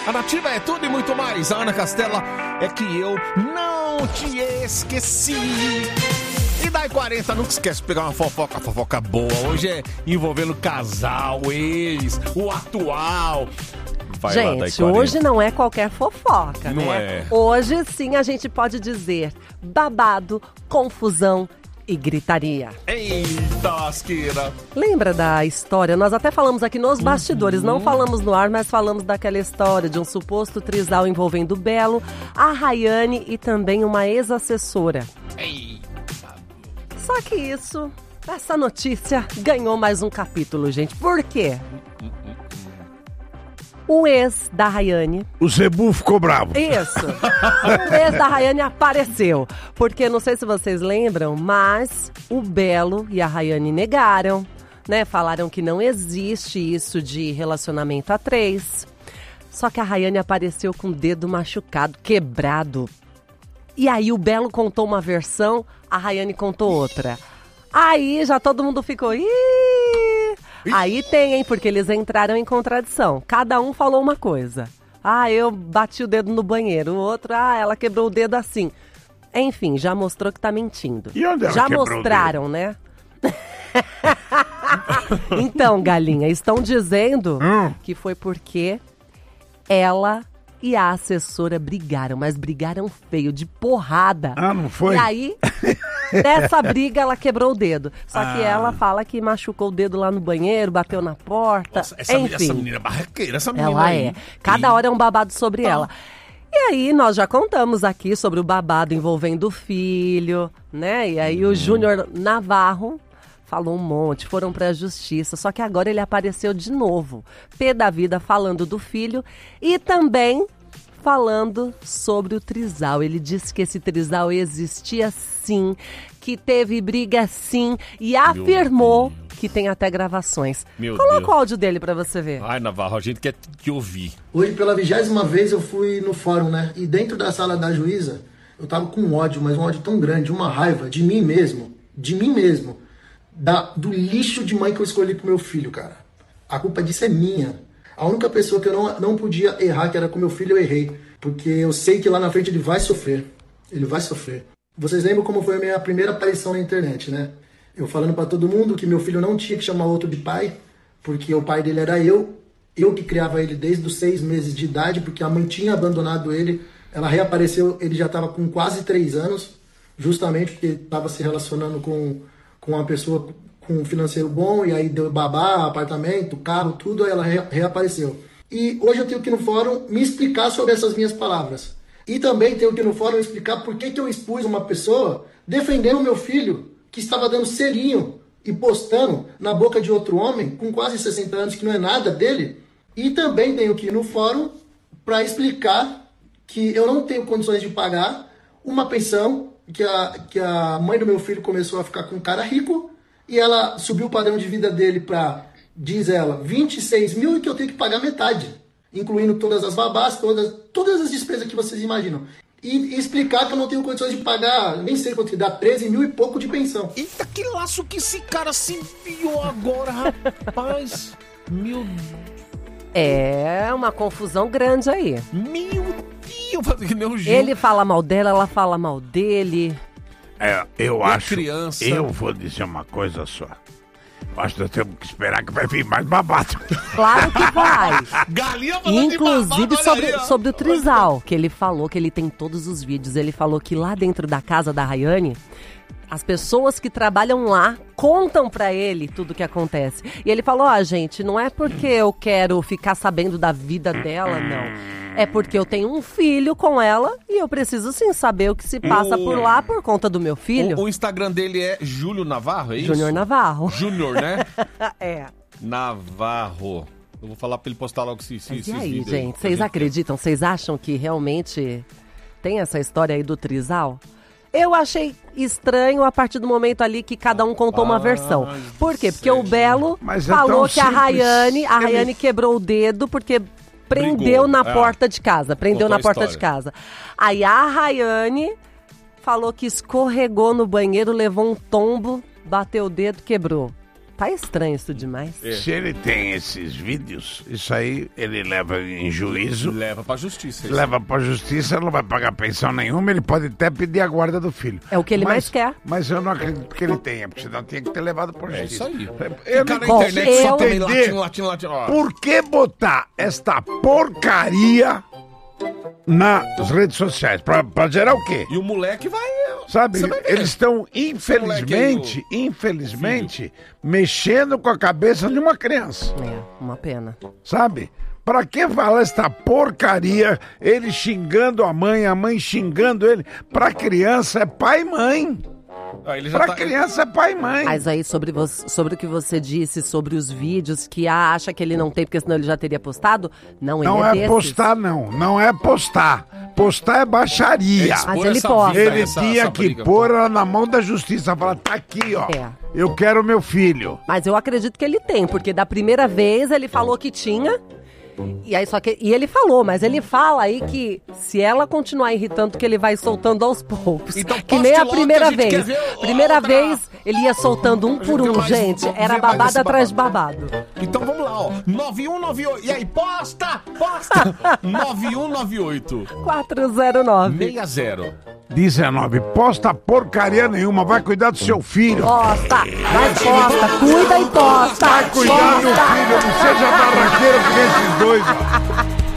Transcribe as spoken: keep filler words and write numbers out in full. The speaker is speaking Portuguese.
A Nativa é tudo e muito mais. A Ana Castela é que eu não te esqueci. E daí quarenta, nunca esquece de pegar uma fofoca, fofoca boa. Hoje é envolvendo casal, ex, o atual. Vai gente, lá, hoje não é qualquer fofoca, não né? É. Hoje sim a gente pode dizer babado, confusão e gritaria. Eita, asqueira. Lembra da história? Nós até falamos aqui nos bastidores, uhum. não falamos no ar, mas falamos daquela história de um suposto trisal envolvendo o Belo, a Rayane e também uma ex-assessora. Eita. Só que isso, essa notícia ganhou mais um capítulo, gente. Por quê? O ex da Rayane... O Zebu ficou bravo. Isso. O ex da Rayane apareceu. Porque, não sei se vocês lembram, mas o Belo e a Rayane negaram, né? Falaram que não existe isso de relacionamento a três. Só que a Rayane apareceu com o dedo machucado, quebrado. E aí o Belo contou uma versão, a Rayane contou outra. Aí já todo mundo ficou... Ih! Aí tem, hein, porque eles entraram em contradição. Cada um falou uma coisa. Ah, eu bati o dedo no banheiro. O outro, ah, ela quebrou o dedo assim. Enfim, já mostrou que tá mentindo. E onde ela já quebrou mostraram, o dedo? né? Então, galinha, estão dizendo hum. que foi porque ela e a assessora brigaram, mas brigaram feio, de porrada. Ah, não foi? E aí, nessa briga, ela quebrou o dedo. Só ah. que ela fala que machucou o dedo lá no banheiro, bateu na porta. Nossa, essa, enfim. essa menina é barraqueira, essa menina ela aí. é. Cada hora é um babado sobre ah. ela. E aí, nós já contamos aqui sobre o babado envolvendo o filho, né? E aí, hum. o Júnior Navarro falou um monte, foram pra justiça, só que agora ele apareceu de novo. Pé da vida falando do filho e também falando sobre o trisal. Ele disse que esse trisal existia sim, que teve briga sim e Meu afirmou Deus. que tem até gravações. Meu Coloca Deus. o áudio dele pra você ver. Ai, Navarro, a gente quer te ouvir. Hoje, pela vigésima vez, eu fui no fórum, né? E dentro da sala da juíza, eu tava com um ódio, mas um ódio tão grande, uma raiva de mim mesmo, de mim mesmo. Da, do lixo de mãe que eu escolhi pro meu filho, cara. A culpa disso é minha. A única pessoa que eu não, não podia errar, que era com meu filho, eu errei. Porque eu sei que lá na frente ele vai sofrer. Ele vai sofrer. Vocês lembram como foi a minha primeira aparição na internet, né? Eu falando pra todo mundo que meu filho não tinha que chamar outro de pai, porque o pai dele era eu. Eu que criava ele desde os seis meses de idade, porque a mãe tinha abandonado ele. Ela reapareceu, ele já estava com quase três anos, justamente porque estava se relacionando com... com uma pessoa com um financeiro bom, e aí deu babá, apartamento, carro, tudo, aí ela re- reapareceu. E hoje eu tenho que ir no fórum me explicar sobre essas minhas palavras. E também tenho que ir no fórum explicar por que, que eu expus uma pessoa defendendo o meu filho, que estava dando selinho e postando na boca de outro homem, com quase sessenta anos, que não é nada dele. E também tenho que ir no fórum para explicar que eu não tenho condições de pagar uma pensão, que a, que a mãe do meu filho começou a ficar com um cara rico e ela subiu o padrão de vida dele para, diz ela, vinte e seis mil e que eu tenho que pagar metade, incluindo todas as babás, todas, todas as despesas que vocês imaginam. E, e explicar que eu não tenho condições de pagar, nem sei quanto dá, treze mil e pouco de pensão. Eita, que laço que esse cara se enfiou agora, rapaz. Meu É uma confusão grande aí. Meu Deus, que nem o Gil. Ele fala mal dela, ela fala mal dele. É, eu E a acho. criança? Eu vou dizer uma coisa só. Eu acho que nós temos que esperar que vai vir mais babado. Claro que vai. Galinha falando Inclusive de babado, sobre, olha aí, ó. sobre o trisal, que ele falou que ele tem todos os vídeos. Ele falou que lá dentro da casa da Rayane, as pessoas que trabalham lá contam pra ele tudo o que acontece. E ele falou, ó, ah, gente, não é porque eu quero ficar sabendo da vida dela, não. É porque eu tenho um filho com ela e eu preciso sim saber o que se passa o... por lá por conta do meu filho. O, o Instagram dele é Júlio Navarro, é isso? Júnior Navarro. Júnior, né? É. Navarro. Eu vou falar pra ele postar logo esse, esse, Mas esses e aí, vídeos. gente, vocês acreditam? Vocês acham que realmente tem essa história aí do trisal? Eu achei estranho a partir do momento ali que cada um contou uma versão. Por quê? Porque o Belo Mas é falou tão que a simples. Rayane, a Ele- Rayane quebrou o dedo porque prendeu Brigou, na é. porta de casa. Prendeu Contou na a porta de história. casa. Aí a Rayane falou que escorregou no banheiro, levou um tombo, bateu o dedo, quebrou. Tá estranho isso demais. É. Se ele tem esses vídeos, isso aí ele leva em juízo. Leva pra justiça. Isso. Leva pra justiça, não vai pagar pensão nenhuma, ele pode até pedir a guarda do filho. É o que ele mas, mais quer. Mas eu não acredito que ele tenha, porque senão tinha que ter levado pra É justiça. isso aí. Eu Ficar não na internet eu- só também entender latino, latino, latino. Ó. por que botar esta porcaria nas redes sociais. Pra, pra gerar o quê? E o moleque vai... Sabe, Você vai ver. eles estão, Esse infelizmente, moleque infelizmente, mexendo com a cabeça de uma criança, É, uma pena. sabe? Pra que falar essa porcaria, ele xingando a mãe, a mãe xingando ele? Pra criança é pai e mãe. Ah, ele já Pra tá- criança é pai e mãe. Mas aí, sobre, você, sobre o que você disse, sobre os vídeos que ah, acha que ele não tem, porque senão ele já teria postado, não, ele Não é é desses. postar, não. Não é postar. Postar é baixaria. Expor Mas ele essa posta. vida, Ele essa- tinha essa que briga. pôr ela na mão da justiça. Falar, tá aqui, ó. É. Eu quero meu filho. Mas eu acredito que ele tem, porque da primeira vez ele falou que tinha. E aí só que e ele falou, mas ele fala aí que se ela continuar irritando, que ele vai soltando aos poucos. Então que poste nem a logo, primeira que a gente vez. quer ver Primeira outra. vez ele ia soltando um por quer um, mais- gente. vamos Era ver mais babado esse atrás de babado. Então vamos lá, ó. nove um nove oito. E aí, posta! Posta! nove um nove oito. quatro zero nove. sessenta. dezenove. Posta porcaria nenhuma. Vai cuidar do seu filho. Posta, vai posta, cuida e posta. Vai cuidar do Posta. filho. Não seja barraqueiro que nem esses dois, ó.